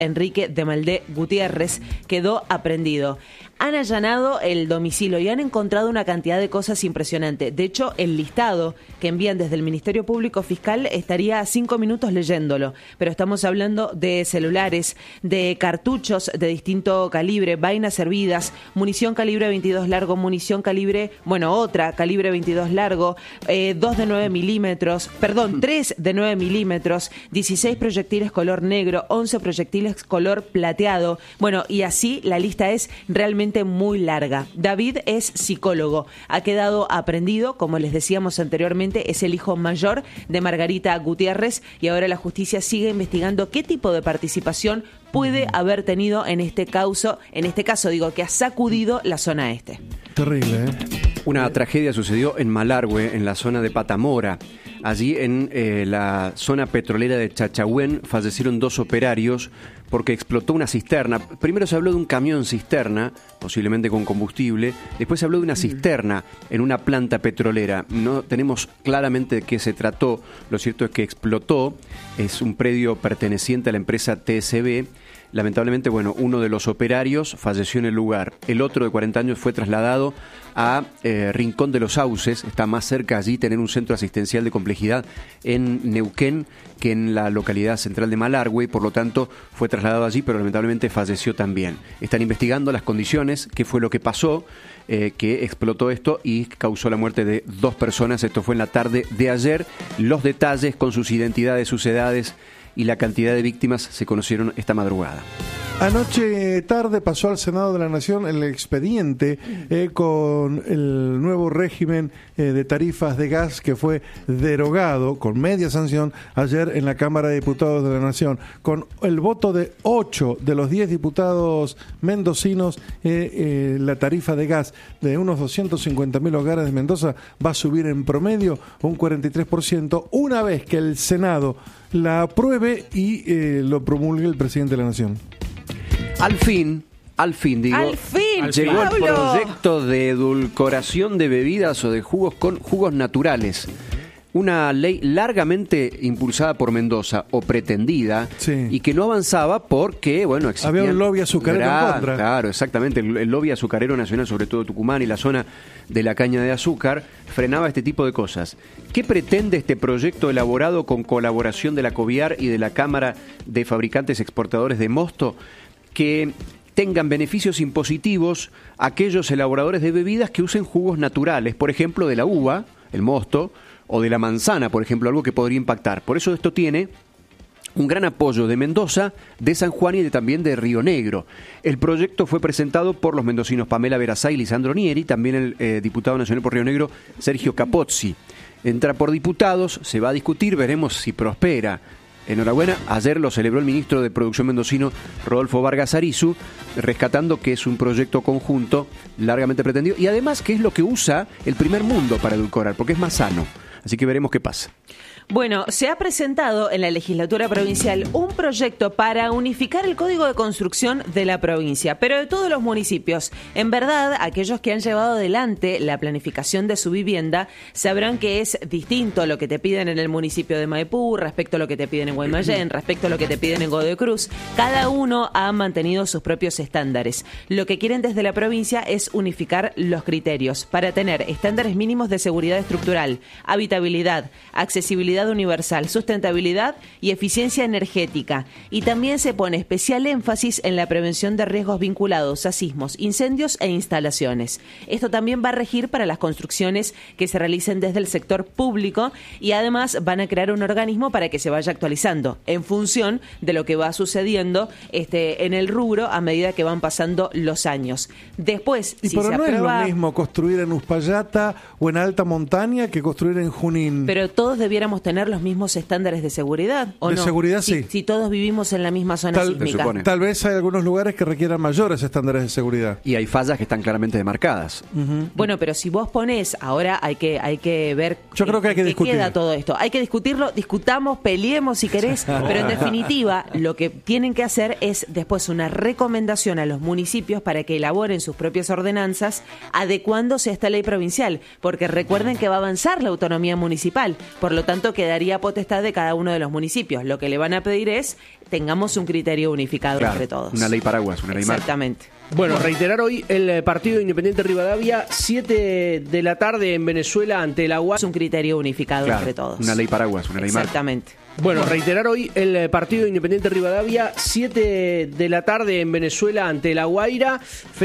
Enrique de Maldé Gutiérrez quedó aprehendido. Han allanado el domicilio y han encontrado una cantidad de cosas impresionantes. De hecho, el listado que envían desde el Ministerio Público Fiscal estaría a 5 minutos leyéndolo. Pero estamos hablando de celulares, de cartuchos de distinto calibre, vainas servidas, munición calibre 22 largo, munición calibre, otra calibre 22 largo, 2 de 9 milímetros, 3 de 9 milímetros, 16 proyectiles color negro, 11 proyectiles color plateado. Y así la lista es realmente muy larga. David es psicólogo, ha quedado aprehendido, como les decíamos anteriormente, es el hijo mayor de Margarita Gutiérrez y ahora la justicia sigue investigando qué tipo de participación puede haber tenido en este caso, que ha sacudido la zona este. Terrible, ¿eh? Una tragedia sucedió en Malargüe, en la zona de Patamora. Allí en la zona petrolera de Chachahuén fallecieron 2 operarios porque explotó una cisterna. Primero se habló de un camión cisterna, posiblemente con combustible. Después se habló de una cisterna en una planta petrolera. No tenemos claramente de qué se trató. Lo cierto es que explotó. Es un predio perteneciente a la empresa TSB. Lamentablemente, uno de los operarios falleció en el lugar. El otro, de 40 años, fue trasladado a Rincón de los Sauces. Está más cerca allí tener un centro asistencial de complejidad en Neuquén que en la localidad central de Malargüe. Por lo tanto, fue trasladado allí, pero lamentablemente falleció también. Están investigando las condiciones, qué fue lo que pasó, que explotó esto y causó la muerte de 2 personas. Esto fue en la tarde de ayer. Los detalles con sus identidades, sus edades y la cantidad de víctimas se conocieron esta madrugada. Anoche tarde pasó al Senado de la Nación el expediente con el nuevo régimen de tarifas de gas que fue derogado con media sanción ayer en la Cámara de Diputados de la Nación. Con el voto de 8 de los 10 diputados mendocinos, la tarifa de gas de unos 250.000 hogares de Mendoza va a subir en promedio un 43%, una vez que el Senado la apruebe y lo promulgue el presidente de la Nación. Al fin, llegó Pablo. El proyecto de edulcoración de bebidas o de jugos con jugos naturales. Una ley largamente impulsada por Mendoza, o pretendida, sí, y que no avanzaba porque, existía... Había un lobby azucarero en contra. Claro, exactamente. El lobby azucarero nacional, sobre todo Tucumán y la zona de la caña de azúcar, frenaba este tipo de cosas. ¿Qué pretende este proyecto elaborado con colaboración de la COVIAR y de la Cámara de Fabricantes Exportadores de Mosto? Que tengan beneficios impositivos aquellos elaboradores de bebidas que usen jugos naturales, por ejemplo, de la uva, el mosto, o de la manzana, por ejemplo, algo que podría impactar. Por eso esto tiene un gran apoyo de Mendoza, de San Juan y también de Río Negro. El proyecto fue presentado por los mendocinos Pamela Verazay y Lisandro Nieri, también el diputado nacional por Río Negro, Sergio Capozzi. Entra por diputados, se va a discutir, veremos si prospera. Enhorabuena, ayer lo celebró el ministro de Producción mendocino, Rodolfo Vargas Arizu, rescatando que es un proyecto conjunto largamente pretendido y además que es lo que usa el primer mundo para edulcorar, porque es más sano. Así que veremos qué pasa. Se ha presentado en la legislatura provincial un proyecto para unificar el código de construcción de la provincia, pero de todos los municipios. En verdad, aquellos que han llevado adelante la planificación de su vivienda sabrán que es distinto lo que te piden en el municipio de Maipú respecto a lo que te piden en Guaymallén, respecto a lo que te piden en Godoy Cruz. Cada uno ha mantenido sus propios estándares. Lo que quieren desde la provincia es unificar los criterios para tener estándares mínimos de seguridad estructural, habitabilidad, accesibilidad universal, sustentabilidad y eficiencia energética. Y también se pone especial énfasis en la prevención de riesgos vinculados a sismos, incendios e instalaciones. Esto también va a regir para las construcciones que se realicen desde el sector público y además van a crear un organismo para que se vaya actualizando en función de lo que va sucediendo en el rubro a medida que van pasando los años. Después, y si pero se no aprueba, es lo mismo construir en Uspallata o en alta montaña que construir en Junín. Pero todos debiéramos tener los mismos estándares de seguridad, ¿o de no? seguridad, sí. Si todos vivimos en la misma zona sísmica. Tal vez hay algunos lugares que requieran mayores estándares de seguridad. Y hay fallas que están claramente demarcadas. Uh-huh. Bueno, pero si vos ponés, ahora hay que ver. Yo creo que hay que discutir. ¿Qué queda todo esto? Hay que discutirlo, discutamos, peleemos si querés, pero en definitiva lo que tienen que hacer es después una recomendación a los municipios para que elaboren sus propias ordenanzas adecuándose a esta ley provincial, porque recuerden que va a avanzar la autonomía municipal, por lo tanto esto quedaría a potestad de cada uno de los municipios. Lo que le van a pedir es tengamos un criterio unificado entre todos. Una ley paraguas, una ley marco. Exactamente. Bueno, reiterar hoy el partido Independiente Rivadavia, 7 de la tarde en Venezuela ante la UAS. Un criterio unificado entre todos. Una ley paraguas, una ley marco. Exactamente. Bueno, reiterar hoy el partido Independiente Rivadavia, 7 de la tarde en Venezuela ante La Guaira.